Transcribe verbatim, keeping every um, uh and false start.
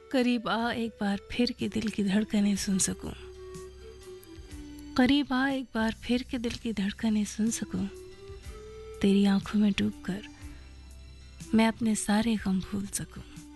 करीब आ एक बार फिर के दिल की धड़कनें सुन सकूं, करीब आ एक बार फिर के दिल की धड़कनें सुन सकूं। तेरी आंखों में डूबकर मैं अपने सारे गम भूल सकूं।